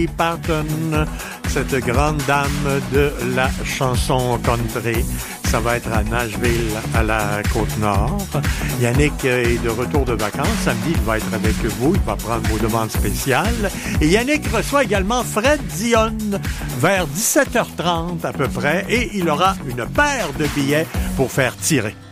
Parton, cette grande dame de la chanson country. Ça va être à Nashville, à la Côte-Nord. Yannick est de retour de vacances. Samedi, il va être avec vous. Il va prendre vos demandes spéciales. Et Yannick reçoit également Fred Dionne vers 17h30 à peu près. Et il aura une paire de billets pour faire tirer.